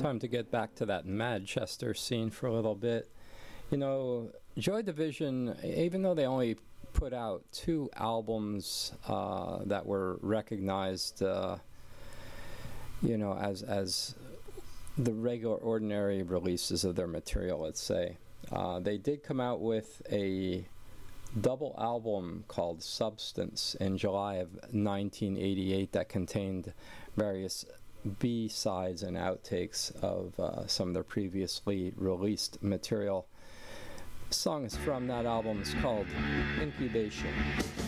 Time to get back to that Manchester scene for a little bit. You know, Joy Division, even though they only put out 2 albums that were recognized, you know, as the regular, ordinary releases of their material, let's say, they did come out with a double album called Substance in July of 1988 that contained various B-sides and outtakes of some of their previously released material. The song is from that album. It's called Incubation.